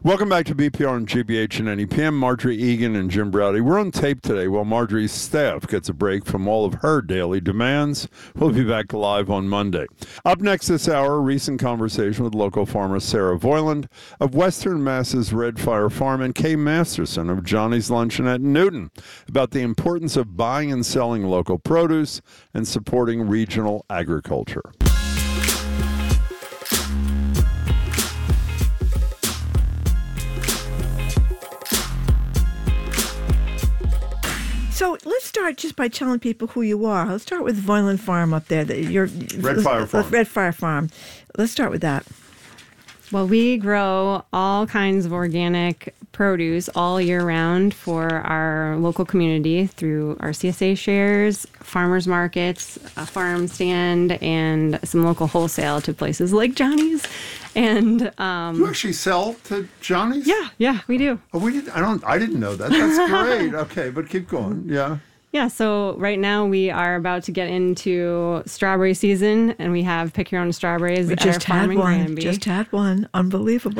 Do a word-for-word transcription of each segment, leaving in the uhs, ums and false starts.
Welcome back to B P R and G B H and N E P M. Marjorie Egan and Jim Browdy. We're on tape today while Marjorie's staff gets a break from all of her daily demands. We'll be back live on Monday. Up next this hour, a recent conversation with local farmer Sarah Voiland of Western Mass's Red Fire Farm and Kay Masterson of Johnny's Luncheonette in Newton about the importance of buying and selling local produce and supporting regional agriculture. So let's start just by telling people who you are. Let's start with Voiland Farm up there. That you're, Red Fire Farm. Red Fire Farm. Let's start with that. Well, we grow all kinds of organic produce all year round for our local community through our C S A shares, farmers markets, a farm stand, and some local wholesale to places like Johnny's. And um, you actually sell to Johnny's? Yeah, yeah, we do. Oh, we did. I don't. I didn't know that. That's great. Okay, but keep going. Yeah. Yeah, so right now we are about to get into strawberry season, and we have pick your own strawberries we at just our farm had in one. Granby. Just had one. Unbelievable.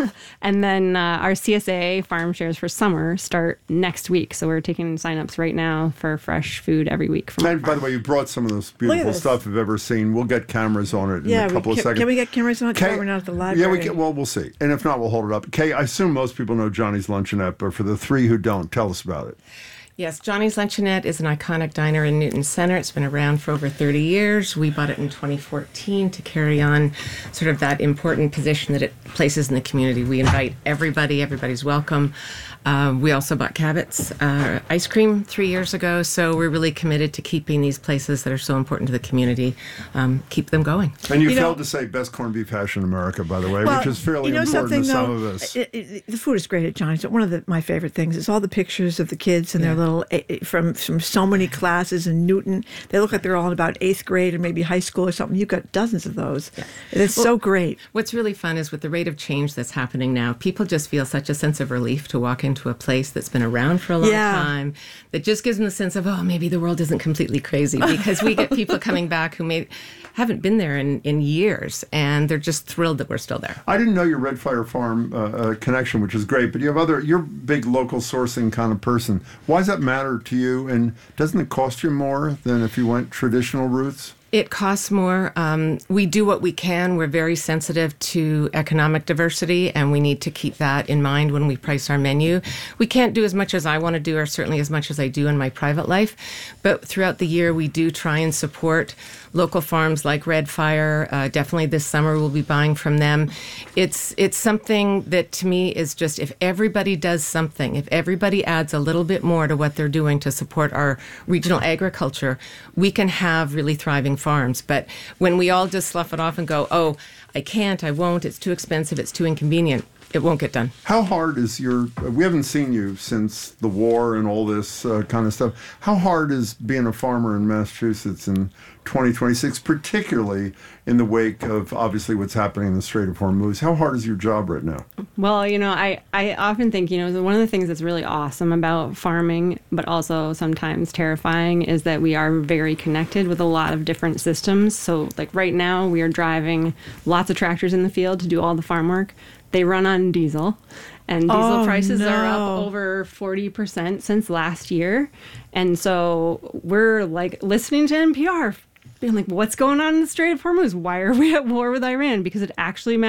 And then uh, our C S A farm shares for summer start next week. So we're taking signups right now for fresh food every week. From and by the way, you brought some of this beautiful stuff you've ever seen. We'll get cameras on it in yeah, a couple we, of can, seconds. Can we get cameras on it? Kay, we're not at the library. Yeah, we can. Well, we'll see. And if not, we'll hold it up. Kay, I assume most people know Johnny's Luncheonette, but for the three who don't, tell us about it. Yes, Johnny's Luncheonette is an iconic diner in Newton Center. It's been around for over thirty years. We bought it in twenty fourteen to carry on sort of that important position that it places in the community. We invite everybody. Everybody's welcome. Uh, we also bought Cabot's uh, ice cream three years ago, so we're really committed to keeping these places that are so important to the community, um, keep them going. And you, You failed know- to say best corned beef hash in America, by the way, Well, which is fairly you know important something, to some though? of us. It, it, the food is great at Johnny's. One of the, my favorite things is all the pictures of the kids and Yeah. their little eh, eh, from from so many classes in Newton. They look like they're all in about eighth grade or maybe high school or something. You've got dozens of those. Yeah. It's Well, so great. What's really fun is with the rate of change that's happening now, people just feel such a sense of relief to walk into a place that's been around for a long Yeah. time, that just gives them the sense of, oh, maybe the world isn't completely crazy, because we get people coming back who may haven't been there in, in years, and they're just thrilled that we're still there. I didn't know your Red Fire Farm uh, uh, connection, which is great, but you have other, you're a big local sourcing kind of person. Why does that matter to you, and doesn't it cost you more than if you went traditional routes? It costs more. Um, we do what we can. We're very sensitive to economic diversity, and we need to keep that in mind when we price our menu. We can't do as much as I want to do, or certainly as much as I do in my private life. But throughout the year, we do try and support local farms like Red Fire. Uh, definitely this summer, we'll be buying from them. It's it's something that to me is just, if everybody does something, if everybody adds a little bit more to what they're doing to support our regional agriculture, we can have really thriving farms. But when we all just slough it off and go, oh, I can't, I won't, it's too expensive, it's too inconvenient, it won't get done. How hard is your, we haven't seen you since the war and all this uh, kind of stuff. How hard is being a farmer in Massachusetts in twenty twenty-six, particularly in the wake of obviously what's happening in the Strait of Hormuz? How hard is your job right now? Well, you know, I, I often think, you know, one of the things that's really awesome about farming, but also sometimes terrifying, is that we are very connected with a lot of different systems. So, like right now, we are driving lots of tractors in the field to do all the farm work. They run on diesel, and diesel Oh, prices are up no. over forty percent since last year. And so we're like listening to N P R, being like, what's going on in the Strait of Hormuz? Why are we at war with Iran? Because it actually matters.